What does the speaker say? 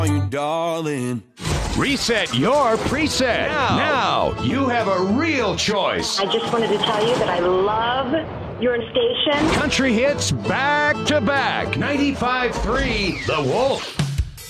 you, darling. Reset your preset. Now you have a real choice. I just wanted to tell you that I love your station. Country hits back to back. 95.3 The Wolf.